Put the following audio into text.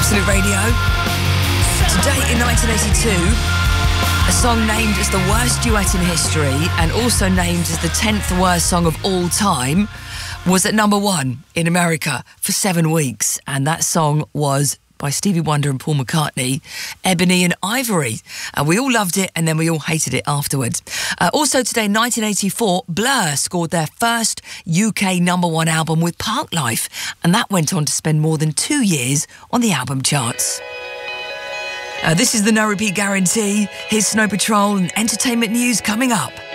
Absolute Radio. Today in 1982, a song named as the worst duet in history and also named as the 10th worst song of all time was at number 1 in America for 7 weeks. And that song was by Stevie Wonder and Paul McCartney, Ebony and Ivory. We all loved it and then we all hated it afterwards. Also today, 1984, Blur scored their first UK number 1 album with Parklife, and that went on to spend more than 2 years on the album charts. This is the No Repeat Guarantee. Here's Snow Patrol and entertainment news coming up.